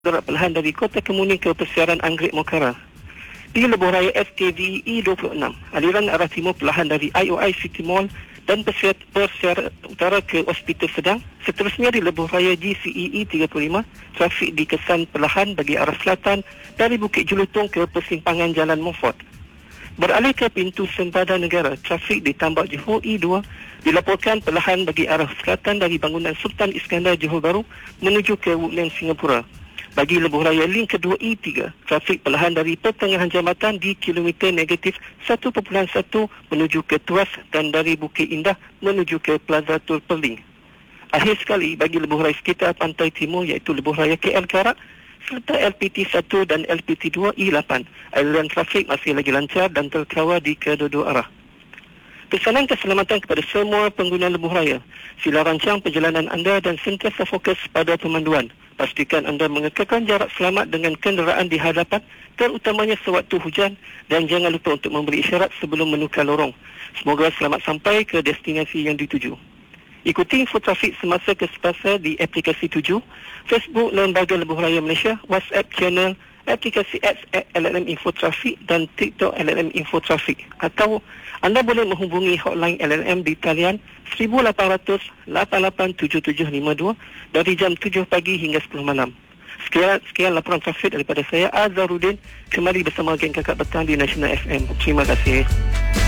gerak perlahan dari Kota Kemuning ke Persiaran Anggrek Mokhara. Di lebuh raya FKV E26, aliran arah timur perlahan dari IOI City Mall dan Persiaran Utara ke Hospital Sedang. Seterusnya di lebuh raya GCE E35, trafik dikesan perlahan bagi arah selatan dari Bukit Jelutong ke persimpangan Jalan Montfort. Beralih ke pintu sempadan negara, trafik di Tambak Johor E2 dilaporkan perlahan bagi arah selatan dari bangunan Sultan Iskandar Johor Bahru menuju ke Woodlands Singapura. Bagi lebuh raya link kedua E3, trafik perlahan dari pertengahan jambatan di kilometer negatif 1.1 menuju ke Tuas dan dari Bukit Indah menuju ke Plaza Tol Perling. Akhir sekali, bagi lebuh raya sekitar pantai timur iaitu lebuh raya KL Karak serta LPT 1 dan LPT 2 E8, aliran trafik masih lagi lancar dan terkawal di kedua-dua arah. Pesanan keselamatan kepada semua pengguna lebuh raya. Sila rancang perjalanan anda dan sentiasa fokus pada pemanduan. Pastikan anda mengekalkan jarak selamat dengan kenderaan di hadapan, terutamanya sewaktu hujan, dan jangan lupa untuk memberi isyarat sebelum menukar lorong. Semoga selamat sampai ke destinasi yang dituju. Ikuti info trafik semasa kesempatan di aplikasi 7, Facebook Lembaga Lebuh Raya Malaysia, WhatsApp channel, aplikasi X LLM Info Trafik dan TikTok LLM Info Trafik. Atau anda boleh menghubungi hotline LLM di talian 1800 887752 dari jam 7 pagi hingga 10 malam. Sekian laporan trafik daripada saya, Azharuddin, kembali bersama geng kakak petang di National FM. Terima kasih.